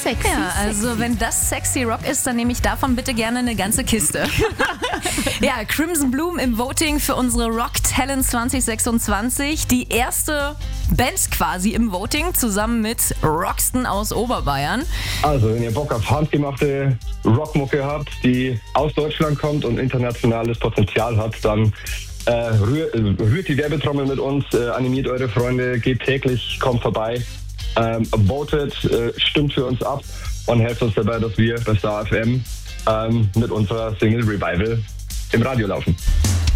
Sexy. Ja, also wenn das sexy Rock ist, dann nehme ich davon bitte gerne eine ganze Kiste. Ja, Crimson Bloom im Voting für unsere Rock Talent 2026. Die erste Band quasi im Voting, zusammen mit Roxton aus Oberbayern. Also, wenn ihr Bock auf handgemachte Rockmucke habt, die aus Deutschland kommt und internationales Potenzial hat, dann rührt die Werbetrommel mit uns, animiert eure Freunde, geht täglich, kommt vorbei, votet, stimmt für uns ab und helft uns dabei, dass wir bei Star FM mit unserer Single Revival im Radio laufen.